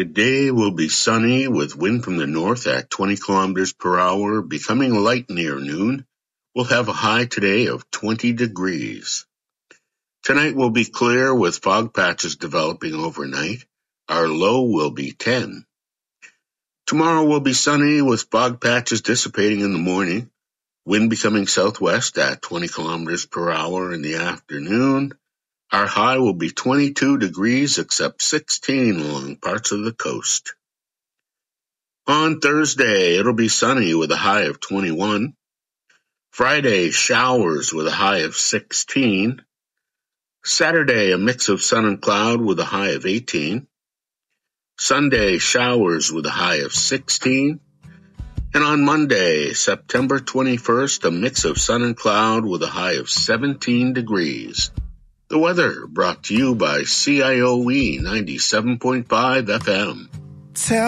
Today will be sunny with wind from the north at 20 kilometers per hour, becoming light near noon. We'll have a high today of 20 degrees. Tonight will be clear with fog patches developing overnight. Our low will be 10. Tomorrow will be sunny with fog patches dissipating in the morning. Wind becoming southwest at 20 kilometers per hour in the afternoon. Our high will be 22 degrees except 16 along parts of the coast. On Thursday, it'll be sunny with a high of 21. Friday, showers with a high of 16. Saturday, a mix of sun and cloud with a high of 18. Sunday, showers with a high of 16. And on Monday, September 21st, a mix of sun and cloud with a high of 17 degrees. The weather brought to you by CIOE 97.5 FM.